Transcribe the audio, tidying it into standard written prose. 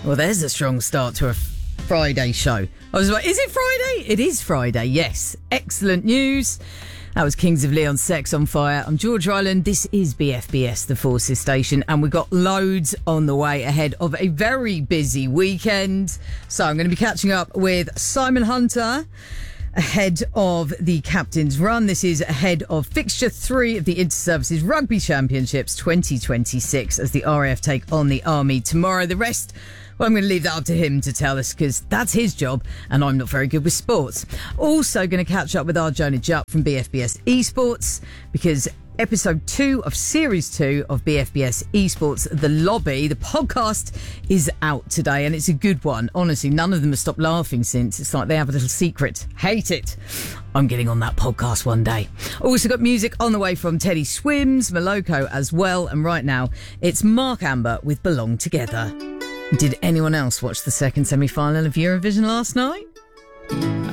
Well, there's a strong start to a Friday show. I was like, is it Friday? It is Friday, yes. Excellent news. That was Kings of Leon, Sex on Fire. I'm George Ryland. This is BFBS, the Forces Station, and we've got loads on the way ahead of a very busy weekend. So I'm going to be catching up with Simon Hunter ahead of the captain's run. This is ahead of fixture 3 of the Inter-Services Rugby Championships 2026 as the RAF take on the Army tomorrow. The rest, well, I'm going to leave that up to him to tell us because that's his job and I'm not very good with sports. Also going to catch up with our Jonah Jupp from BFBS Esports because episode 2 of series 2 of BFBS Esports, The Lobby, the podcast is out today and it's a good one. Honestly, none of them have stopped laughing since. It's like they have a little secret. Hate it. I'm getting on that podcast one day. Also got music on the way from Teddy Swims, Moloko as well. And right now, it's Mark Amber with Belong Together. Did anyone else watch the second semi-final of Eurovision last night?